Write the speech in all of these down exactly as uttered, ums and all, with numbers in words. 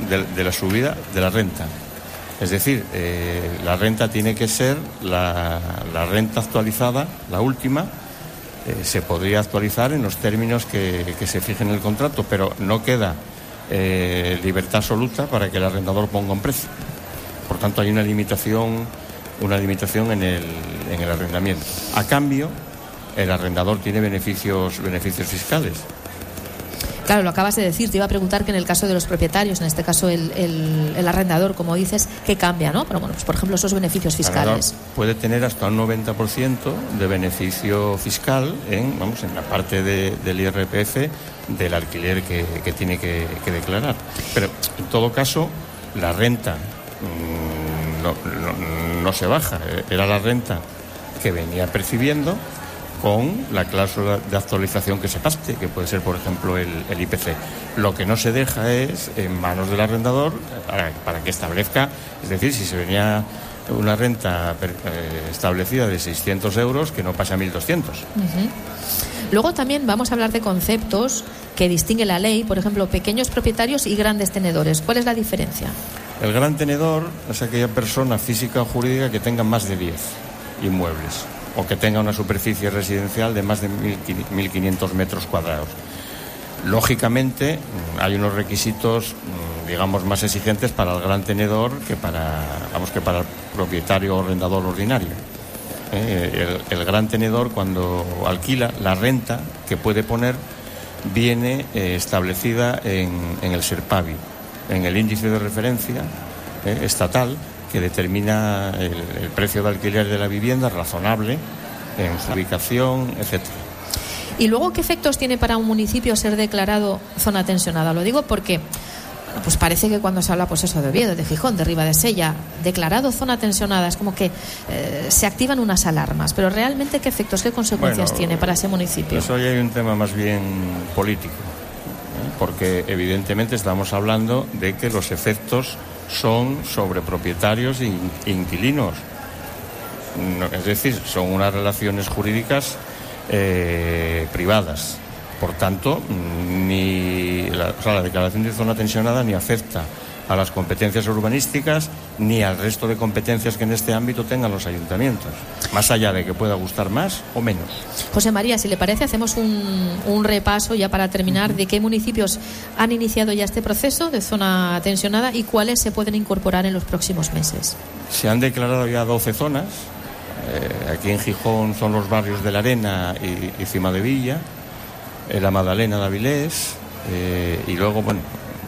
de, de la subida de la renta. Es decir, eh, la renta tiene que ser la, la renta actualizada, la última, eh, se podría actualizar en los términos que, que se fijen en el contrato, pero no queda eh, libertad absoluta para que el arrendador ponga un precio. Por tanto, hay una limitación, una limitación en el, en el arrendamiento. A cambio, el arrendador tiene beneficios, beneficios fiscales. Claro, lo acabas de decir. Te iba a preguntar que en el caso de los propietarios, en este caso el, el, el arrendador, como dices, ¿qué cambia, no? Pero bueno, pues por ejemplo, esos beneficios fiscales. Puede tener hasta un noventa por ciento de beneficio fiscal en, vamos, en la parte de, del I R P F del alquiler que, que tiene que, que declarar. Pero en todo caso, la renta mmm, no, no, no se baja. Era la renta que venía percibiendo, con la cláusula de actualización que se pacte, que puede ser, por ejemplo, el, el I P C. Lo que no se deja es en manos del arrendador para, para que establezca, es decir, si se venía una renta per, eh, establecida de seiscientos euros, que no pase a mil doscientos. Uh-huh. Luego también vamos a hablar de conceptos que distingue la ley, por ejemplo, pequeños propietarios y grandes tenedores. ¿Cuál es la diferencia? El gran tenedor es aquella persona física o jurídica que tenga más de diez inmuebles, o que tenga una superficie residencial de más de mil quinientos metros cuadrados. Lógicamente, hay unos requisitos, digamos, más exigentes para el gran tenedor que para, vamos, que para el propietario o arrendador ordinario. Eh, el, el gran tenedor, cuando alquila, la renta que puede poner viene eh, establecida en, en el SERPAVI, en el índice de referencia eh, estatal, que determina el, el precio de alquiler de la vivienda razonable en su ubicación, etcétera. ¿Y luego qué efectos tiene para un municipio ser declarado zona tensionada? Lo digo porque pues parece que cuando se habla, pues eso, de Oviedo, de Gijón, de Ribadesella, declarado zona tensionada, es como que eh, se activan unas alarmas. Pero realmente, ¿qué efectos, qué consecuencias bueno, tiene para ese municipio? Eso ya hay un tema más bien político, ¿eh? Porque evidentemente estamos hablando de que los efectos son sobre propietarios e inquilinos. No, es decir, son unas relaciones jurídicas eh, privadas. Por tanto, ni la, o sea, la declaración de zona tensionada ni afecta a las competencias urbanísticas ni al resto de competencias que en este ámbito tengan los ayuntamientos, más allá de que pueda gustar más o menos. José María, si le parece, hacemos un, un repaso ya para terminar de qué municipios han iniciado ya este proceso de zona tensionada y cuáles se pueden incorporar en los próximos meses. Se han declarado ya doce zonas. Eh, aquí en Gijón son los barrios de La Arena y, y Cima de Villa, eh, la Madalena de Avilés, eh, y luego, bueno,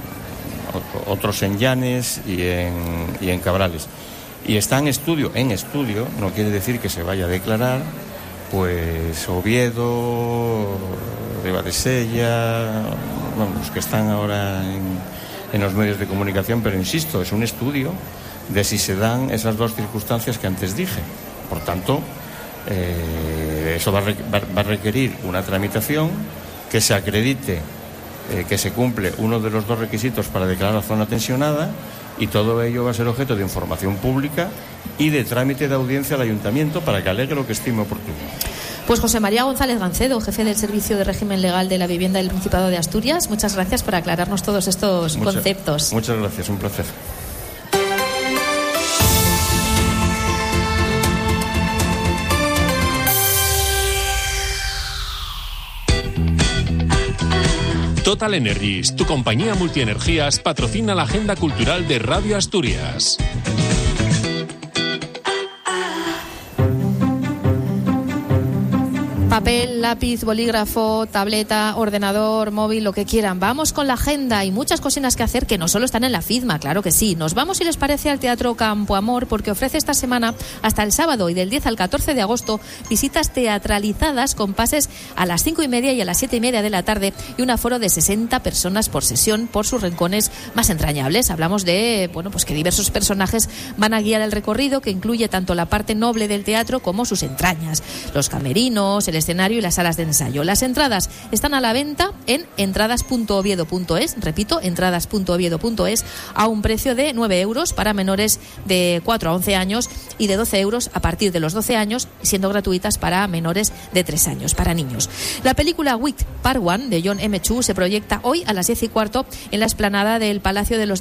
otros en Llanes y en, y en Cabrales. Y está en estudio, en estudio, no quiere decir que se vaya a declarar, pues Oviedo, Ribadesella, bueno, los que están ahora en, en los medios de comunicación, pero insisto, es un estudio de si se dan esas dos circunstancias que antes dije. Por tanto, eh, eso va a, re, va, va a requerir una tramitación que se acredite Eh, que se cumple uno de los dos requisitos para declarar zona tensionada, y todo ello va a ser objeto de información pública y de trámite de audiencia al ayuntamiento para que alegue lo que estime oportuno. Pues José María González Gancedo, jefe del Servicio de Régimen Legal de la Vivienda del Principado de Asturias, muchas gracias por aclararnos todos estos Mucha, conceptos. Muchas gracias, un placer. Total Energies, tu compañía multienergías, patrocina la agenda cultural de Radio Asturias. Papel, lápiz, bolígrafo, tableta, ordenador, móvil, lo que quieran. Vamos con la agenda. Hay muchas cocinas que hacer que no solo están en la FIDMA, claro que sí. Nos vamos, si les parece, al Teatro Campo Amor, porque ofrece esta semana, hasta el sábado y del diez al catorce de agosto, visitas teatralizadas con pases a las cinco y media y a las siete y media de la tarde y un aforo de sesenta personas por sesión por sus rincones más entrañables. Hablamos de, bueno, pues que diversos personajes van a guiar el recorrido, que incluye tanto la parte noble del teatro como sus entrañas, los camerinos, el escenario y las salas de ensayo. Las entradas están a la venta en entradas punto oviedo punto es, repito, entradas punto oviedo punto es, a un precio de nueve euros para menores de cuatro a once años y de doce euros a partir de los doce años, siendo gratuitas para menores de tres años, para niños. La película Wicked Part uno de John M. Chu se proyecta hoy a las diez y cuarto en la explanada del Palacio de los